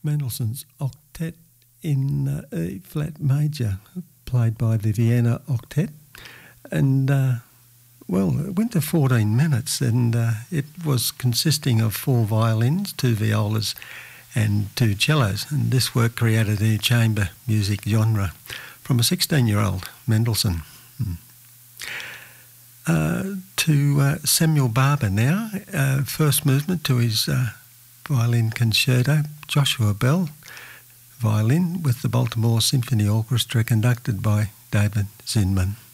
Mendelssohn's Octet in E-flat major, played by the Vienna Octet. And, it went to 14 minutes, and it was consisting of 4 violins, 2 violas and 2 cellos. And this work created a chamber music genre from a 16-year-old Mendelssohn. To Samuel Barber now, first movement to his violin concerto, Joshua Bell, violin with the Baltimore Symphony Orchestra, conducted by David Zinman.